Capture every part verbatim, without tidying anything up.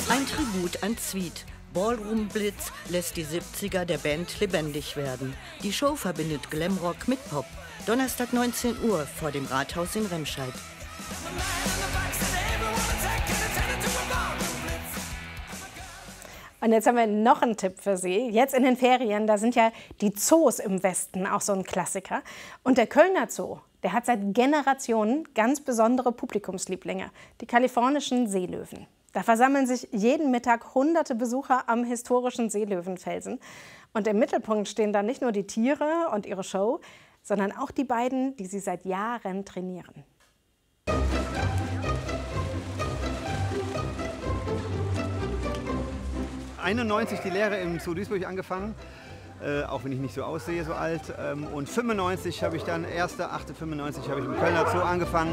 Ein Tribut an Zwiet. Ballroom Blitz lässt die siebziger der Band lebendig werden. Die Show verbindet Glamrock mit Pop. Donnerstag neunzehn Uhr vor dem Rathaus in Remscheid. Und jetzt haben wir noch einen Tipp für Sie. Jetzt in den Ferien, da sind ja die Zoos im Westen auch so ein Klassiker. Und der Kölner Zoo, der hat seit Generationen ganz besondere Publikumslieblinge, die kalifornischen Seelöwen. Da versammeln sich jeden Mittag hunderte Besucher am historischen Seelöwenfelsen. Und im Mittelpunkt stehen dann nicht nur die Tiere und ihre Show, sondern auch die beiden, die sie seit Jahren trainieren. einundneunzig die Lehre im Zoo Duisburg angefangen, äh, auch wenn ich nicht so aussehe, so alt. Ähm, und fünfundneunzig habe ich dann, erster achter fünfundneunzig habe ich im Kölner Zoo angefangen.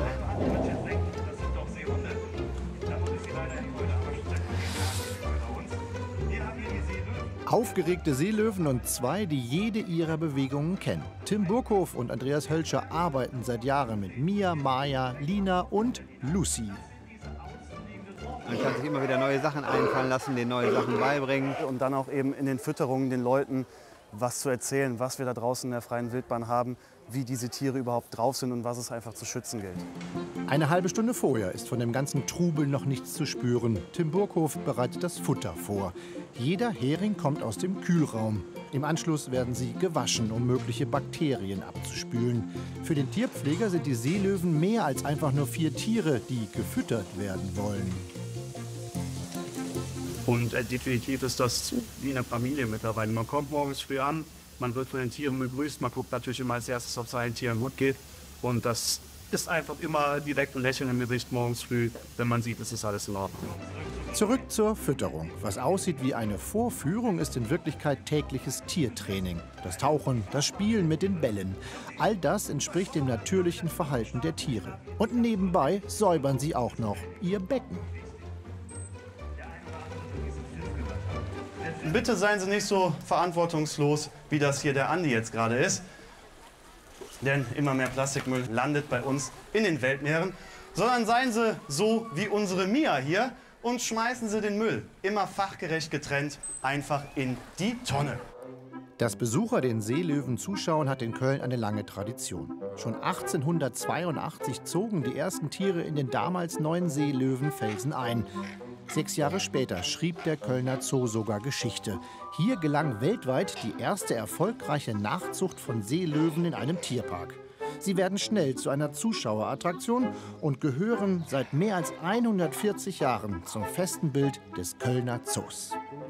Aufgeregte Seelöwen und zwei, die jede ihrer Bewegungen kennen. Tim Burkhoff und Andreas Hölscher arbeiten seit Jahren mit Mia, Maya, Lina und Lucy. Man kann sich immer wieder neue Sachen einfallen lassen, denen neue Sachen beibringen. Und dann auch eben in den Fütterungen den Leuten was zu erzählen, was wir da draußen in der freien Wildbahn haben, wie diese Tiere überhaupt drauf sind und was es einfach zu schützen gilt. Eine halbe Stunde vorher ist von dem ganzen Trubel noch nichts zu spüren. Tim Burkhoff bereitet das Futter vor. Jeder Hering kommt aus dem Kühlraum. Im Anschluss werden sie gewaschen, um mögliche Bakterien abzuspülen. Für den Tierpfleger sind die Seelöwen mehr als einfach nur vier Tiere, die gefüttert werden wollen. Und äh, definitiv ist das wie eine Familie mittlerweile. Man kommt morgens früh an, man wird von den Tieren begrüßt, man guckt natürlich immer als erstes, ob es seinen Tieren gut geht. Und das ist einfach immer direkt ein Lächeln im Gesicht morgens früh, wenn man sieht, es ist alles in Ordnung. Zurück zur Fütterung. Was aussieht wie eine Vorführung, ist in Wirklichkeit tägliches Tiertraining. Das Tauchen, das Spielen mit den Bällen. All das entspricht dem natürlichen Verhalten der Tiere. Und nebenbei säubern sie auch noch ihr Becken. Bitte seien Sie nicht so verantwortungslos, wie das hier der Andi jetzt gerade ist. Denn immer mehr Plastikmüll landet bei uns in den Weltmeeren. Sondern seien Sie so wie unsere Mia hier und schmeißen Sie den Müll immer fachgerecht getrennt einfach in die Tonne. Dass Besucher den Seelöwen zuschauen, hat in Köln eine lange Tradition. Schon achtzehnhundertzweiundachtzig zogen die ersten Tiere in den damals neuen Seelöwenfelsen ein. Sechs Jahre später schrieb der Kölner Zoo sogar Geschichte. Hier gelang weltweit die erste erfolgreiche Nachzucht von Seelöwen in einem Tierpark. Sie werden schnell zu einer Zuschauerattraktion und gehören seit mehr als hundertvierzig Jahren zum festen Bild des Kölner Zoos.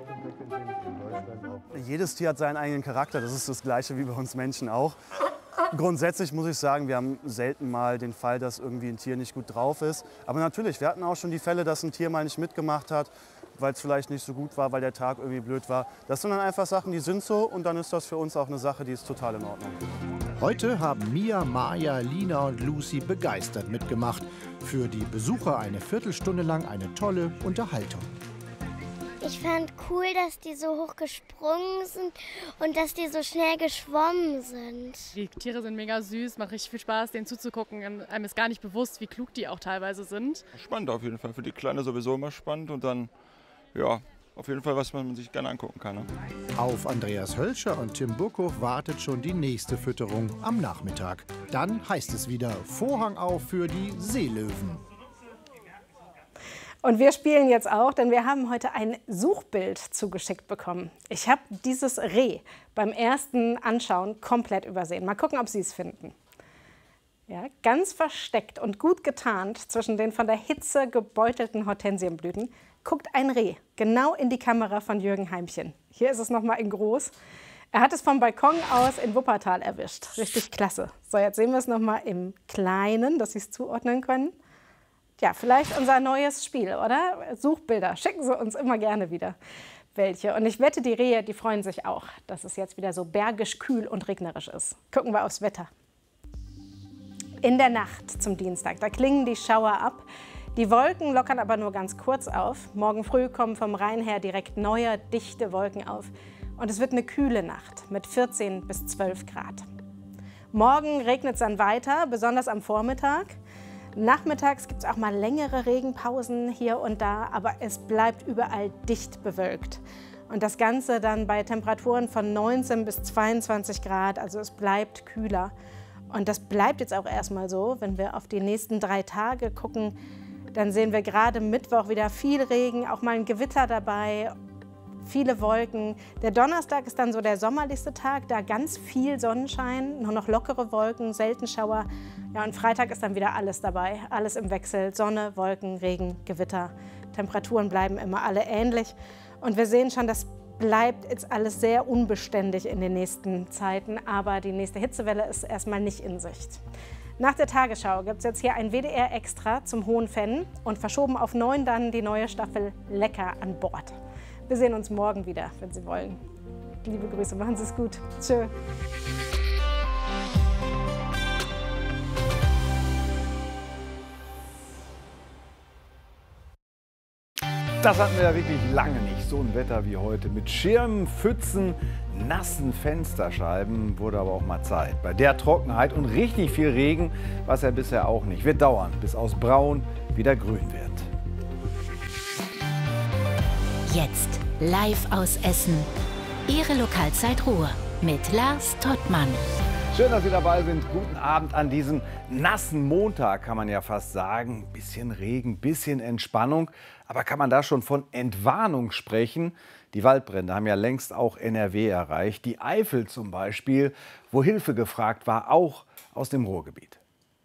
Jedes Tier hat seinen eigenen Charakter, das ist das Gleiche wie bei uns Menschen auch. Grundsätzlich muss ich sagen, wir haben selten mal den Fall, dass irgendwie ein Tier nicht gut drauf ist. Aber natürlich, wir hatten auch schon die Fälle, dass ein Tier mal nicht mitgemacht hat, weil es vielleicht nicht so gut war, weil der Tag irgendwie blöd war. Das sind dann einfach Sachen, die sind so und dann ist das für uns auch eine Sache, die ist total in Ordnung. Heute haben Mia, Maya, Lina und Lucy begeistert mitgemacht. Für die Besucher eine Viertelstunde lang eine tolle Unterhaltung. Ich fand cool, dass die so hoch gesprungen sind und dass die so schnell geschwommen sind. Die Tiere sind mega süß, macht richtig viel Spaß, denen zuzugucken. Einem ist gar nicht bewusst, wie klug die auch teilweise sind. Spannend auf jeden Fall, für die Kleine sowieso immer spannend und dann, ja, auf jeden Fall, was man sich gerne angucken kann. Ne? Auf Andreas Hölscher und Tim Burkhoff wartet schon die nächste Fütterung am Nachmittag. Dann heißt es wieder Vorhang auf für die Seelöwen. Und wir spielen jetzt auch, denn wir haben heute ein Suchbild zugeschickt bekommen. Ich habe dieses Reh beim ersten Anschauen komplett übersehen. Mal gucken, ob Sie es finden. Ja, ganz versteckt und gut getarnt zwischen den von der Hitze gebeutelten Hortensienblüten guckt ein Reh genau in die Kamera von Jürgen Heimchen. Hier ist es noch mal in groß. Er hat es vom Balkon aus in Wuppertal erwischt. Richtig klasse. So, jetzt sehen wir es noch mal im Kleinen, dass Sie es zuordnen können. Ja, vielleicht unser neues Spiel, oder? Suchbilder. Schicken Sie uns immer gerne wieder welche. Und ich wette, die Rehe, die freuen sich auch, dass es jetzt wieder so bergisch kühl und regnerisch ist. Gucken wir aufs Wetter. In der Nacht zum Dienstag, da klingen die Schauer ab. Die Wolken lockern aber nur ganz kurz auf. Morgen früh kommen vom Rhein her direkt neue, dichte Wolken auf. Und es wird eine kühle Nacht mit vierzehn bis zwölf Grad. Morgen regnet es dann weiter, besonders am Vormittag. Nachmittags gibt es auch mal längere Regenpausen hier und da, aber es bleibt überall dicht bewölkt. Und das Ganze dann bei Temperaturen von neunzehn bis zweiundzwanzig Grad, also es bleibt kühler. Und das bleibt jetzt auch erstmal so. Wenn wir auf die nächsten drei Tage gucken, dann sehen wir gerade Mittwoch wieder viel Regen, auch mal ein Gewitter dabei, viele Wolken. Der Donnerstag ist dann so der sommerlichste Tag, da ganz viel Sonnenschein, nur noch lockere Wolken, selten Schauer. Ja, und Freitag ist dann wieder alles dabei, alles im Wechsel, Sonne, Wolken, Regen, Gewitter. Temperaturen bleiben immer alle ähnlich. Und wir sehen schon, das bleibt jetzt alles sehr unbeständig in den nächsten Zeiten, aber die nächste Hitzewelle ist erstmal nicht in Sicht. Nach der Tagesschau gibt es jetzt hier ein W D R-Extra zum Hohen Venn und verschoben auf neun dann die neue Staffel Lecker an Bord. Wir sehen uns morgen wieder, wenn Sie wollen. Liebe Grüße, machen Sie es gut. Tschö. Das hatten wir ja wirklich lange nicht, so ein Wetter wie heute. Mit Schirmen, Pfützen, nassen Fensterscheiben wurde aber auch mal Zeit. Bei der Trockenheit und richtig viel Regen, was ja bisher auch nicht, wird dauern, bis aus Braun wieder grün wird. Jetzt live aus Essen. Ihre Lokalzeit Ruhr mit Lars Tottmann. Schön, dass Sie dabei sind. Guten Abend an diesem nassen Montag, kann man ja fast sagen. Bisschen Regen, bisschen Entspannung. Aber kann man da schon von Entwarnung sprechen? Die Waldbrände haben ja längst auch N R W erreicht. Die Eifel zum Beispiel, wo Hilfe gefragt war, auch aus dem Ruhrgebiet.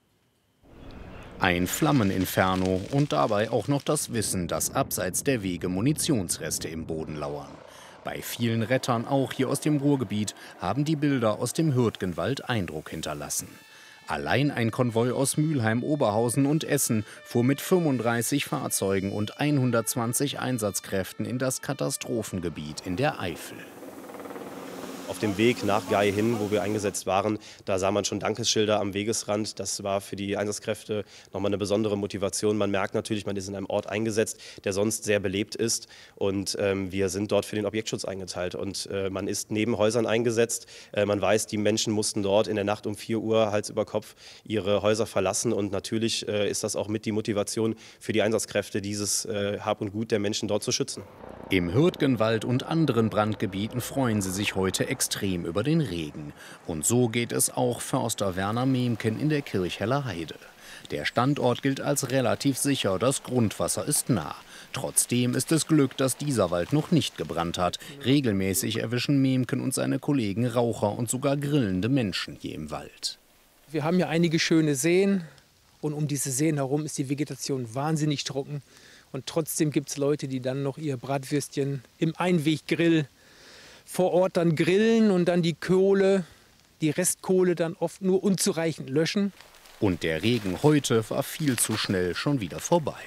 Ein Flammeninferno und dabei auch noch das Wissen, dass abseits der Wege Munitionsreste im Boden lauern. Bei vielen Rettern, auch hier aus dem Ruhrgebiet, haben die Bilder aus dem Hürtgenwald Eindruck hinterlassen. Allein ein Konvoi aus Mülheim, Oberhausen und Essen fuhr mit fünfunddreißig Fahrzeugen und hundertzwanzig Einsatzkräften in das Katastrophengebiet in der Eifel. Auf dem Weg nach Gei hin, wo wir eingesetzt waren, da sah man schon Dankesschilder am Wegesrand. Das war für die Einsatzkräfte nochmal eine besondere Motivation. Man merkt natürlich, man ist in einem Ort eingesetzt, der sonst sehr belebt ist. Und ähm, wir sind dort für den Objektschutz eingeteilt. Und äh, man ist neben Häusern eingesetzt. Äh, man weiß, die Menschen mussten dort in der Nacht um vier Uhr Hals über Kopf ihre Häuser verlassen. Und natürlich äh, ist das auch mit die Motivation für die Einsatzkräfte, dieses äh, Hab und Gut der Menschen dort zu schützen. Im Hürtgenwald und anderen Brandgebieten freuen sie sich heute extrem über den Regen. Und so geht es auch Förster Werner Memken in der Kirchheller Heide. Der Standort gilt als relativ sicher, das Grundwasser ist nah. Trotzdem ist es Glück, dass dieser Wald noch nicht gebrannt hat. Regelmäßig erwischen Memken und seine Kollegen Raucher und sogar grillende Menschen hier im Wald. Wir haben ja einige schöne Seen und um diese Seen herum ist die Vegetation wahnsinnig trocken. Und trotzdem gibt es Leute, die dann noch ihr Bratwürstchen im Einweggrill vor Ort dann grillen und dann die Kohle, die Restkohle dann oft nur unzureichend löschen. Und der Regen heute war viel zu schnell schon wieder vorbei.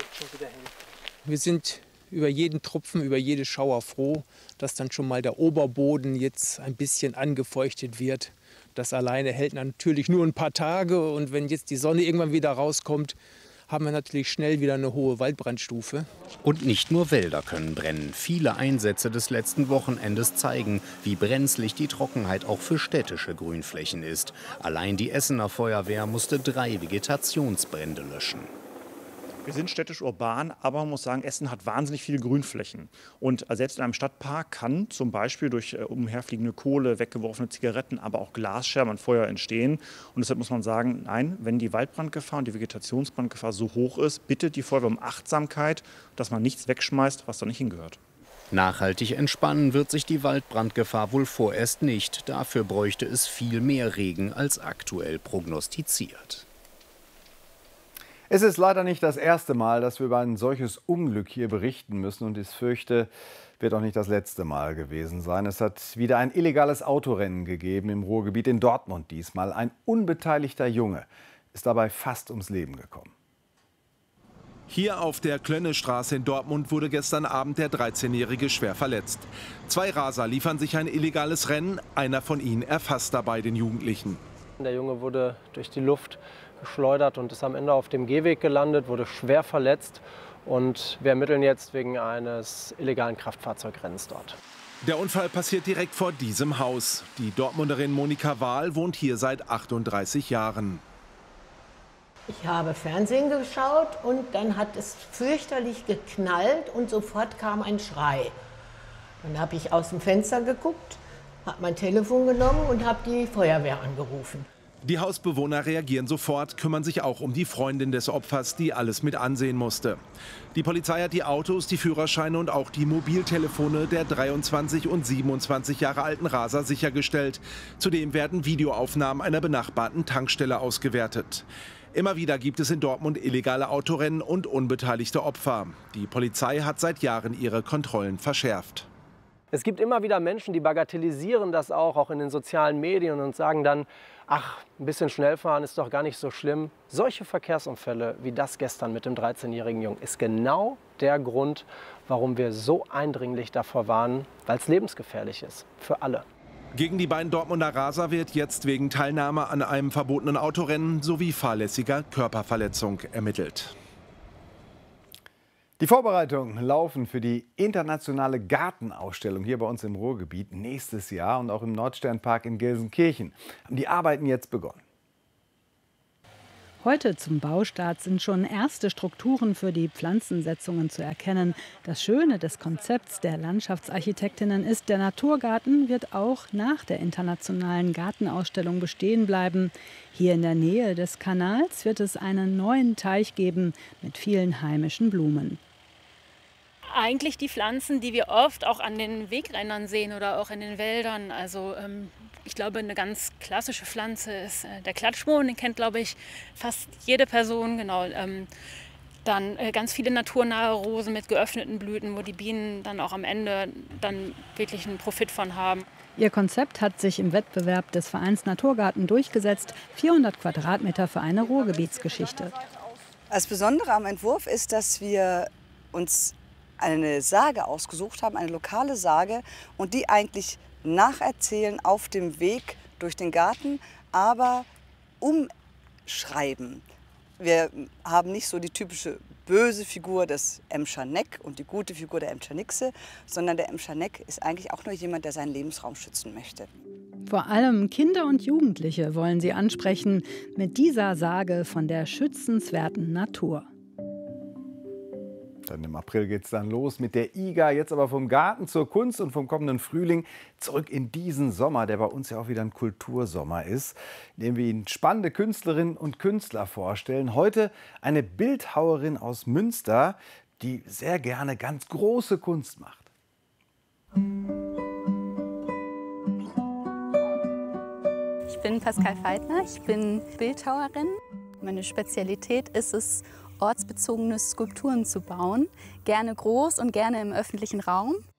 Wir sind über jeden Tropfen, über jede Schauer froh, dass dann schon mal der Oberboden jetzt ein bisschen angefeuchtet wird. Das alleine hält natürlich nur ein paar Tage und wenn jetzt die Sonne irgendwann wieder rauskommt, haben wir natürlich schnell wieder eine hohe Waldbrandstufe. Und nicht nur Wälder können brennen. Viele Einsätze des letzten Wochenendes zeigen, wie brenzlig die Trockenheit auch für städtische Grünflächen ist. Allein die Essener Feuerwehr musste drei Vegetationsbrände löschen. Wir sind städtisch-urban, aber man muss sagen, Essen hat wahnsinnig viele Grünflächen. Und selbst in einem Stadtpark kann zum Beispiel durch äh, umherfliegende Kohle, weggeworfene Zigaretten, aber auch Glasscherben ein Feuer entstehen. Und deshalb muss man sagen, nein, wenn die Waldbrandgefahr und die Vegetationsbrandgefahr so hoch ist, bittet die Feuerwehr um Achtsamkeit, dass man nichts wegschmeißt, was da nicht hingehört. Nachhaltig entspannen wird sich die Waldbrandgefahr wohl vorerst nicht. Dafür bräuchte es viel mehr Regen als aktuell prognostiziert. Es ist leider nicht das erste Mal, dass wir über ein solches Unglück hier berichten müssen. Und ich fürchte, wird auch nicht das letzte Mal gewesen sein. Es hat wieder ein illegales Autorennen gegeben im Ruhrgebiet, in Dortmund diesmal. Ein unbeteiligter Junge ist dabei fast ums Leben gekommen. Hier auf der Klönnestraße in Dortmund wurde gestern Abend der dreizehnjährige schwer verletzt. Zwei Raser liefern sich ein illegales Rennen. Einer von ihnen erfasst dabei den Jugendlichen. Der Junge wurde durch die Luft geschleudert und ist am Ende auf dem Gehweg gelandet, wurde schwer verletzt. Und wir ermitteln jetzt wegen eines illegalen Kraftfahrzeugrennens dort. Der Unfall passiert direkt vor diesem Haus. Die Dortmunderin Monika Wahl wohnt hier seit achtunddreißig Jahren. Ich habe Fernsehen geschaut und dann hat es fürchterlich geknallt und sofort kam ein Schrei. Dann habe ich aus dem Fenster geguckt, habe mein Telefon genommen und habe die Feuerwehr angerufen. Die Hausbewohner reagieren sofort, kümmern sich auch um die Freundin des Opfers, die alles mit ansehen musste. Die Polizei hat die Autos, die Führerscheine und auch die Mobiltelefone der dreiundzwanzig und siebenundzwanzig Jahre alten Raser sichergestellt. Zudem werden Videoaufnahmen einer benachbarten Tankstelle ausgewertet. Immer wieder gibt es in Dortmund illegale Autorennen und unbeteiligte Opfer. Die Polizei hat seit Jahren ihre Kontrollen verschärft. Es gibt immer wieder Menschen, die bagatellisieren das auch, auch in den sozialen Medien und sagen dann, ach, ein bisschen schnell fahren ist doch gar nicht so schlimm. Solche Verkehrsunfälle wie das gestern mit dem dreizehnjährigen Jungen ist genau der Grund, warum wir so eindringlich davor warnen, weil es lebensgefährlich ist, für alle. Gegen die beiden Dortmunder Raser wird jetzt wegen Teilnahme an einem verbotenen Autorennen sowie fahrlässiger Körperverletzung ermittelt. Die Vorbereitungen laufen für die internationale Gartenausstellung hier bei uns im Ruhrgebiet nächstes Jahr und auch im Nordsternpark in Gelsenkirchen. Haben die Arbeiten jetzt begonnen? Heute zum Baustart sind schon erste Strukturen für die Pflanzensetzungen zu erkennen. Das Schöne des Konzepts der Landschaftsarchitektinnen ist, der Naturgarten wird auch nach der internationalen Gartenausstellung bestehen bleiben. Hier in der Nähe des Kanals wird es einen neuen Teich geben mit vielen heimischen Blumen. Eigentlich die Pflanzen, die wir oft auch an den Wegrändern sehen oder auch in den Wäldern. Also ähm, ich glaube, eine ganz klassische Pflanze ist äh, der Klatschmohn, den kennt, glaube ich, fast jede Person. Genau. Ähm, dann äh, ganz viele naturnahe Rosen mit geöffneten Blüten, wo die Bienen dann auch am Ende dann wirklich einen Profit von haben. Ihr Konzept hat sich im Wettbewerb des Vereins Naturgarten durchgesetzt. vierhundert Quadratmeter für eine Ruhrgebietsgeschichte. Das Besondere am Entwurf ist, dass wir uns eine Sage ausgesucht haben, eine lokale Sage, und die eigentlich nacherzählen auf dem Weg durch den Garten, aber umschreiben. Wir haben nicht so die typische böse Figur des Emscher Neck und die gute Figur der Emscher Nixe, sondern der Emscher Neck ist eigentlich auch nur jemand, der seinen Lebensraum schützen möchte. Vor allem Kinder und Jugendliche wollen sie ansprechen mit dieser Sage von der schützenswerten Natur. Dann im April geht es dann los mit der I G A, jetzt aber vom Garten zur Kunst und vom kommenden Frühling zurück in diesen Sommer, der bei uns ja auch wieder ein Kultursommer ist, in dem wir Ihnen spannende Künstlerinnen und Künstler vorstellen. Heute eine Bildhauerin aus Münster, die sehr gerne ganz große Kunst macht. Ich bin Pascal Feitner, ich bin Bildhauerin. Meine Spezialität ist es, ortsbezogene Skulpturen zu bauen, gerne groß und gerne im öffentlichen Raum.